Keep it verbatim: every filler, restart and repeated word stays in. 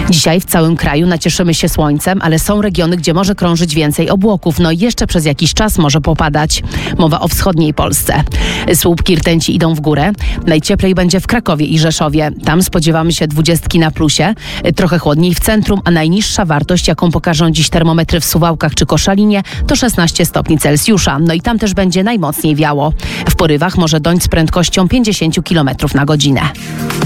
Dzisiaj w całym kraju nacieszymy się słońcem, ale są regiony, gdzie może krążyć więcej obłoków. No i jeszcze przez jakiś czas może popadać. Mowa o wschodniej Polsce. Słupki rtęci idą w górę. Najcieplej będzie w Krakowie i Rzeszowie. Tam spodziewamy się dwudziestki na plusie. Trochę chłodniej w centrum, a najniższa wartość, jaką pokażą dziś termometry w Suwałkach czy Koszalinie, to szesnaście stopni Celsjusza. No i tam też będzie najmocniej wiało. W porywach może doń z prędkością pięćdziesiąt kilometrów na godzinę.